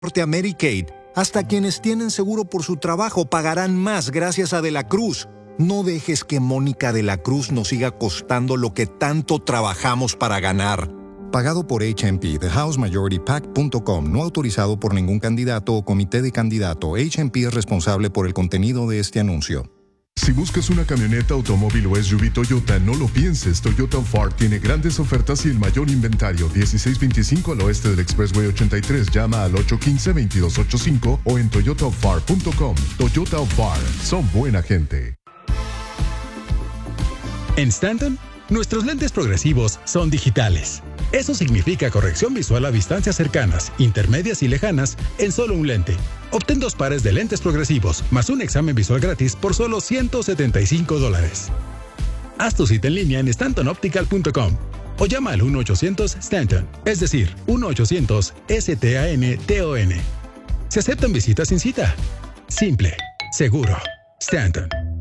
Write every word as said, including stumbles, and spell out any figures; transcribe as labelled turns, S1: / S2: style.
S1: Medicaid. Hasta quienes tienen seguro por su trabajo pagarán más gracias a De la Cruz. No dejes que Mónica de la Cruz nos siga costando lo que tanto trabajamos para ganar.
S2: Pagado por H M P de house majority pac punto com, no autorizado por ningún candidato o comité de candidato. H M P es responsable por el contenido de este anuncio.
S3: Si buscas una camioneta, automóvil o S U V Toyota, no lo pienses. Toyota of Art tiene grandes ofertas y el mayor inventario. dieciséis veinticinco al oeste del Expressway ochenta y tres. Llama al ocho uno cinco, veintidós ochenta y cinco o en toyota of art punto com. Toyota of Art. Son buena gente.
S4: En Stanton, nuestros lentes progresivos son digitales. Eso significa corrección visual a distancias cercanas, intermedias y lejanas en solo un lente. Obtén dos pares de lentes progresivos más un examen visual gratis por solo ciento setenta y cinco dólares. Haz tu cita en línea en stanton optical punto com o llama al uno ochocientos Stanton, es decir, uno ochocientos S T A N T O N. Se aceptan visitas sin cita. Simple, seguro. Stanton.